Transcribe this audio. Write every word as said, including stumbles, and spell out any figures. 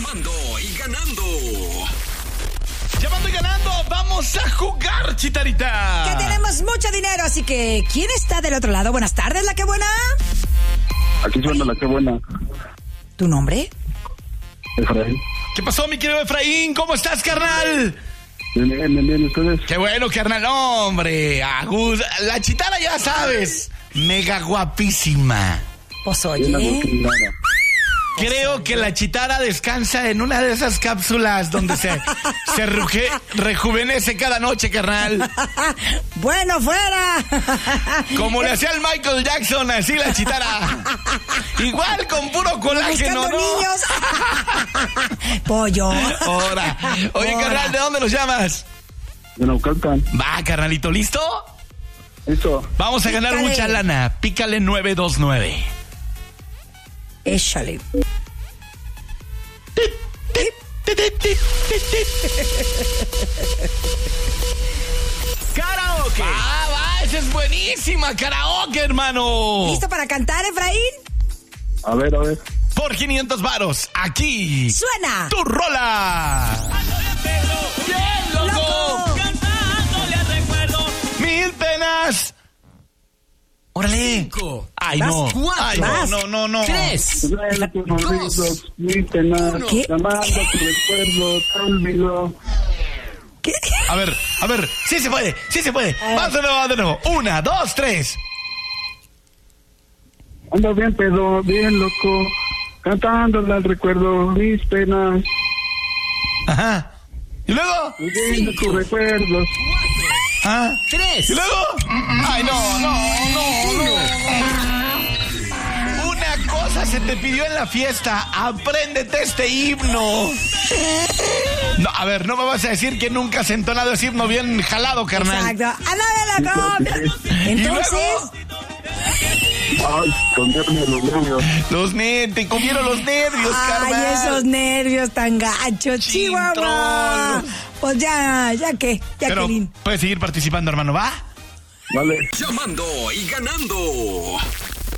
Llamando y ganando. Llamando y ganando, vamos a jugar, Chitarita. Que tenemos mucho dinero, así que ¿quién está del otro lado? Buenas tardes, la que buena. Aquí suena la que buena. ¿Tu nombre? Efraín. ¿Qué pasó, mi querido Efraín? ¿Cómo estás, carnal? Bien, bien, bien, bien, ¿ustedes? Qué bueno, carnal. Hombre, Agus, la Chitara ya sabes, mega guapísima. Pues Bien oye. aglutinada. Creo que la Chitara descansa en una de esas cápsulas donde se, se ruge- rejuvenece cada noche, carnal. Bueno, fuera. Como le hacía el Michael Jackson, así la Chitara. Igual con puro colágeno, Buscando ¿no? niños. Pollo. Ahora. Oye, Ahora. carnal, ¿de dónde nos llamas? De Naucalpan. Va, carnalito, ¿listo? Listo. Vamos a ganar Pícale. mucha lana. Pícale nueve dos nueve. Échale. ¡Karaoke! ¡Ah, va! ¡Esa es buenísima! ¡Karaoke, hermano! ¿Listo para cantar, Efraín? A ver, a ver. Por quinientos varos, aquí. Suena. ¡Tu rola! ¡Bien, loco! ¡Loco! Cantándole al recuerdo. ¡Mil penas! ¡Órale! Cinco. ¡Ay, Vas, no! cuatro, ¡Ay, no, vas. no, no, no! Tres. Duele tus olvidos, mi pena. ¿Qué? Llamando tu recuerdo, te olvido. ¿Qué? A ver, a ver. ¡Sí se puede! ¡Sí se puede! ¡Vamos de nuevo, vamos de nuevo! ¡Una, dos, tres! Ando bien pedo, bien loco. Cantándole al recuerdo, mis penas. Ajá. ¿Y luego? Viviendo tus recuerdos. ¿Ah? Tres. ¿Y luego? ¡Ay, no, no, no, no! Una cosa se te pidió en la fiesta. Apréndete este himno. No, a ver, no me vas a decir que nunca has entonado ese himno bien jalado, carnal. Exacto. ¡Ándale, loco! Entonces, Ay, esconderme los nervios. Los nervios, te comieron los nervios, ay, carnal. esos nervios tan gachos, Chihuahua. Chintrón. Pues ya, ya que, Pero Jacqueline. puedes seguir participando, hermano, ¿va? Vale. Llamando y ganando.